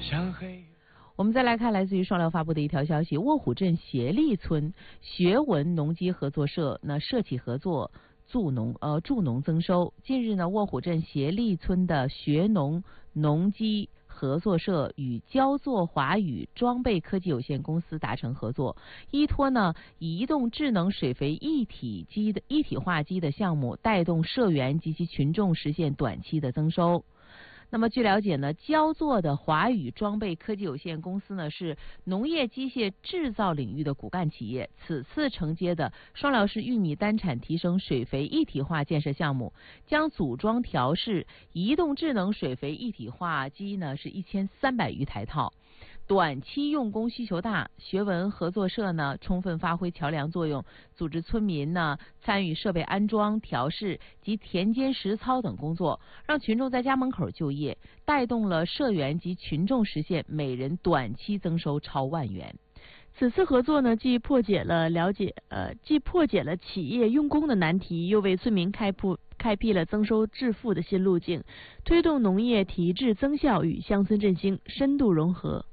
我们再来看来自于双疗发布的一条消息，卧虎镇协力村学文农机合作社社企合作助农增收。近日呢，卧虎镇协力村的学农农机合作社与焦作华宇装备科技有限公司达成合作，依托移动智能水肥一体化机的项目，带动社员及其群众实现短期的增收。那么据了解呢，焦作的华宇装备科技有限公司是农业机械制造领域的骨干企业，此次承接的双辽市玉米单产提升水肥一体化建设项目，将组装调试移动智能水肥一体化机是1300余台套。短期用工需求大，学文合作社充分发挥桥梁作用，组织村民参与设备安装、调试及田间实操等工作，让群众在家门口就业，带动了社员及群众实现每人短期增收超万元。 此次合作既破解了企业用工的难题，又为村民开辟了增收致富的新路径，推动农业提质增效与乡村振兴深度融合。